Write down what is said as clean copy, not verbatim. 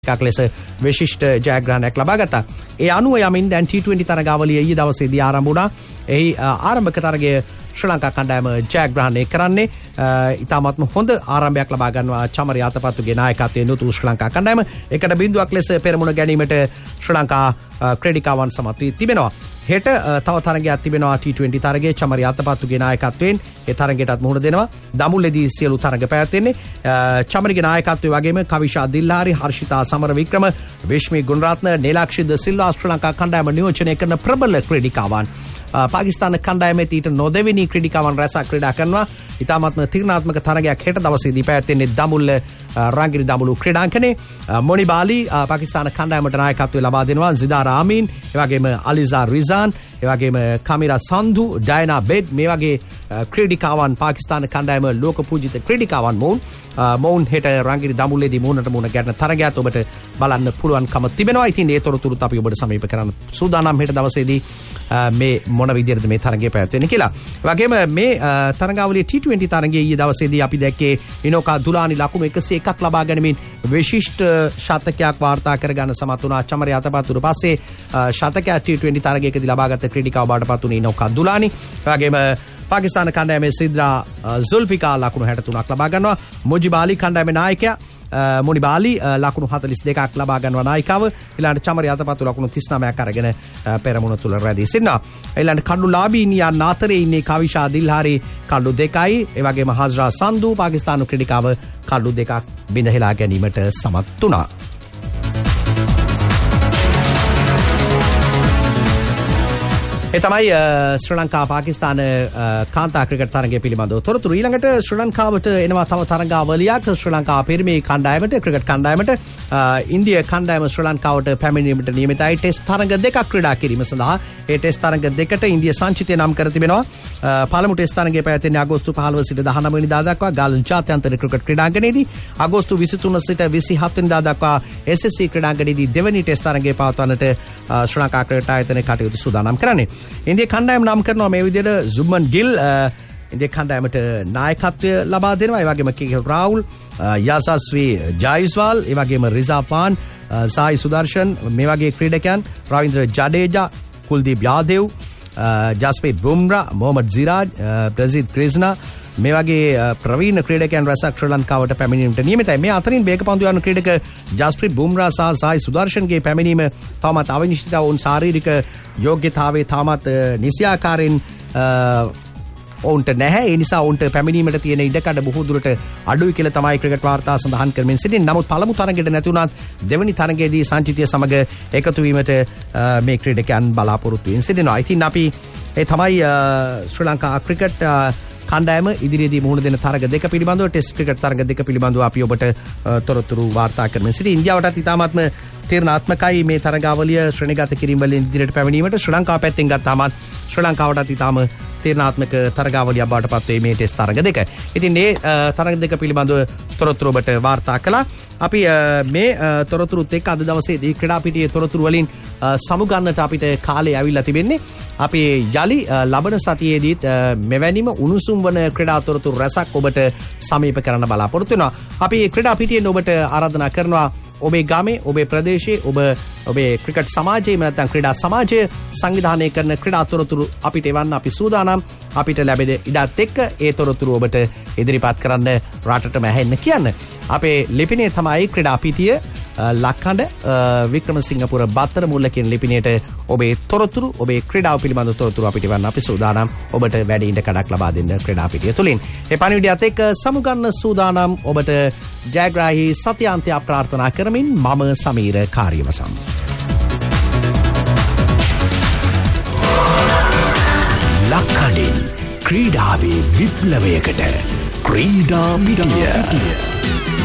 එකක් ලෙස විශිෂ්ට ජයග්‍රහණයක් ලබා ගත්තා. ඒ අනුව යමින් දැන් T20 තරගාවලිය ඊයේ දවසේදී ආරම්භ වුණා. එහි ආරම්භක තරගය ශ්‍රී ලංකා කණ්ඩායම ජයග්‍රහණය කරන්නේ ඉතාමත්ම හොඳ ආරම්භයක් ලබා ගන්නවා චමරි අතපත්තුගේ නායකත්වයෙන් යුතු ශ්‍රී ලංකා කණ්ඩායම 1-0ක් ලෙස පෙරමුණ ගැනීමට ශ්‍රී ලංකා ක්‍රඩිකාවන් සමත් වී තිබෙනවා. හෙට තව තරගයක් තිබෙනවා T20 තරගයේ චමරි අතපත්තුගේ නායකත්වයෙන් ඒ තරගයටත් මුහුණ දෙනවා. දඹුල්ලේදී සියලු තරග පැවැත්වෙන්නේ චමරිගේ නායකත්වයේ වගේම කවිෂා දිල්ලාරි, හර්ෂිතා සමරවික්‍රම, විශ්මී ගුණරත්න, නීලාක්ෂි ද සිල්වා ශ්‍රී ලංකා කණ්ඩායම නියෝජනය කරන ප්‍රබල ක්‍රීඩිකාවන්. පාකිස්තාන කණ්ඩායමේ ඊට නොදෙවෙනි ක්‍රීඩිකාවන් රැසක් ක්‍රීඩා කරනවා. ඉතාමත්ම තීරණාත්මක තරගයක් හෙට දවසේදී පැවැත්වෙන්නේ දඹුල්ල රංගිරි දඹුළු ක්‍රීඩාංගණයේ. මොනි බාලි පාකිස්තාන කණ්ඩායමට නායකත්වය ලබා දෙනවා. සිදාරා ආමීන්, එවැගේම අලිසා රිසාන්, එවැගේම කමිරා සන්දු, ඩයනා බෙග් මේ වගේ ක්‍රීඩිකාවන් පාකිස්තාන කණ්ඩායම ලෝක පූජිත ක්‍රීඩිකාවන් මොවුන් හෙට රංගිරි දඹුල්ලේදී මුහුණට මුහුණ ගැටෙන තරගයත් ඔබට බලන්න පුළුවන්කම තිබෙනවා. ඉතින් ඒ තොරතුරුත් අපි ඔබට සමීප කරන්න සූදානම් හෙට දවසේදී මේ මොන විදිහටද මේ තරගය පැවැත්වෙන්නේ කියලා. වගේම මේ තරගාවලියේ T20 තරගයේ ඊයේ දවසේදී අපි දැක්කේ ඉනෝකා දුලානි ලකුණු 101ක් ලබා ගැනීමෙන් විශිෂ්ට ශතකයක් වාර්තා කරගන්න සමත් වුණා. චමරි අතපත්තුට පස්සේ ශතකයක් T20 තරගයකදී ලබාගත් ක්‍රීඩිකාව බාටපත් වුණේ ඉනෝකා දුලානි. වගේම පාකිස්තාන කණ්ඩායමේ සිද්රා සුල්ෆිකා ලකුණු 63ක් ලබා ගන්නවා. මුජිබ් අලි කණ්ඩායමේ නායකයා මොනි බාලි ලකුණු 42ක් ලබා ගන්නවා නායිකාව. ඊළඟට චමරි අතපත්තු ලකුණු 39ක් අරගෙන පෙරමුණ තුල රැඳී සිටිනවා. ඊළඟට කඩු ලාබීනියා නාතරේ ඉන්නේ කවිෂා දිල්හාරි කඩු 2යි. ඒ වගේම හස්රා සන්දු පාකිස්තානු ක්‍රීඩිකාව කඩු 2ක් බිඳහෙලා ගැනීමට සමත් වුණා. ඒ තමයි ශ්‍රී ලංකා පාකිස්තාන කාන්තා ක්‍රිකට් තරගය පිළිබඳව තොරතුරු. ඊළඟට ශ්‍රී ලංකාවට එනවා තව තරගාවලියක්. ශ්‍රී ලංකා පිරිමි කණ්ඩායමට ක්‍රිකට් කණ්ඩායමට ඉන්දිය කණ්ඩායම ශ්‍රී ලංකාවට පැමිණීමට නියමිතයි. ටෙස්ට් තරග දෙකක් ක්‍රීඩා කිරීම සඳහා ඒ ටෙස්ට් තරග දෙකට ඉන්දිය සංචිතය නම් කර තිබෙනවා. පළමු ටෙස්ට් තරගය පැවැත්වෙන්නේ අගෝස්තු 15 සිට 19 වෙනිදා දක්වා ගල් ජාත්‍යන්තර ක්‍රිකට් ක්‍රීඩාංගණයේදී. අගෝස්තු 23 සිට 27 වෙනිදා දක්වා SSC ක්‍රීඩාංගණයේදී දෙවැනි ටෙස්ට් තරගය පවත්වන්නට ශ්‍රී ලංකා ක්‍රිකට් ආයතනයේ කටයුතු සූදානම් කරන්නේ. ඉන්දිය කණ්ඩායම නම් කරනවා මේ විදිහට සුබ්මන් ගිල් ඉන්දිය කණ්ඩායමට නායකත්වය ලබා දෙනවා. ඒ වගේම KL රාහුල්, යසස්වී ජයිස්වාල්, ඒ වගේම රිසාෆාන්, සායි සුදර්ශන් මේ වගේ ක්‍රීඩකයන්, රවීන්ද්‍ර ජඩේජා, කුල්දීප් යාදෙව්, ජස්ප්‍රීත් බුම්රා, මොහමඩ් සිරාජ්, ප්‍රසිද් ක්‍රිස්නා මේ වගේ ප්‍රවීණ ක්‍රීඩකයන් රැසක් ශ්‍රී ලංකාවට පැමිණීමට නියමිතයි. මේ අතරින් වේග පන්දු යන ක්‍රීඩක ජස්ප්‍රීත් බුම්රා සහ සායි සුදර්ශන්ගේ පැමිණීම තාමත් අවිනිශ්චිතව වුන් ශාරීරික යෝග්‍යතාවයේ තාමත් නිසියාකාරයෙන් ඔවුන්ට නැහැ. ඒ නිසා ඔවුන්ට පැමිණීමට තියෙන ඉඩකඩ බොහෝ දුරට අඩුයි කියලා තමයි ක්‍රිකට් වාර්තා සඳහන් කරමින් සිටින්නේ. නමුත් පළමු තරගයට නැති වුණත් දෙවැනි තරගයේදී සංචිතය සමග එකතු වීමට මේ ක්‍රීඩකයන් බලාපොරොත්තු වෙමින් සිටිනවා. ඉතින් අපි ඒ තමයි ශ්‍රී ලංකා ක්‍රිකට් කණ්ඩායම ඉදිරියේදී මුහුණ දෙන තරග දෙක පිළිබඳව ටෙස්ට් ක්‍රිකට් තරග දෙක පිළිබඳව අපි ඔබට තොරතුරු වාර්තා කරමින් සිටින. ඉන්දියාවටත් ඉතාමත්ම තීරණාත්මකයි මේ තරගාවලිය ශ්‍රේණිගත කිරීම වලින් ඉදිරියට පැමිණීමට. ශ්‍රී ලංකාව පැත්තෙන් ගත්තාමත් ශ්‍රී ලංකාවටත් ඉතාම තීරණාත්මක තරගාවලියක් බවට පත් වේ මේ ටෙස්ට් තරග දෙක. ඉතින් මේ තරග දෙක පිළිබඳව තොරතුරු ඔබට වාර්තා කළා. අපි මේ තොරතුරුත් එක්ක අද දවසේදී ක්‍රීඩා පිටියේ තොරතුරු වලින් සමුගන්නට අපිට කාලය ඇවිල්ලා තිබෙන්නේ. අපි යලි ලබන සතියේදීත් මෙවැනිම උණුසුම් වන ක්‍රීඩා තොරතුරු රැසක් ඔබට සමීප කරන්න බලාපොරොත්තු වෙනවා. අපි ක්‍රීඩා පිටියෙන් ඔබට ආරාධනා කරනවා ඔබේ ගමේ, ඔබේ ප්‍රදේශයේ, ඔබේ ක්‍රිකට් සමාජයේ නැත්නම් ක්‍රීඩා සමාජය සංවිධානය කරන ක්‍රීඩා තොරතුරු අපිට එවන්න අපි සූදානම්. අපිට ලැබෙන ඉඩත් එක්ක ඒ තොරතුරු ඔබට ඉදිරිපත් කරන්න රටටම ඇහෙන්න කියන්න. අපේ ලිපිනේ තමයි ක්‍රීඩා පිටිය ලක්කඩ වික්‍රමසිංහපුර බත්තර මුල්ල කියන ලිපිනයට ඔබේ තොරතුරු, ඔබේ ක්‍රීඩාව පිළිබඳ තොරතුරු අපිට එවන්න අපි සූදානම් ඔබට වැඩි ඉඩ කඩක් ලබා දෙන්න ක්‍රීඩා පිටිය තුලින්. ඒ පණිවිඩයත් එක්ක සමුගන්න සූදානම් ඔබට ජයග්‍රාහී සත්‍යාන්තය ප්‍රාර්ථනා කරමින් මම සමීර කාර්යවසම්. ලක්කඩින් ක්‍රීඩාවේ විප්ලවයකට ක්‍රීඩා පිටිය.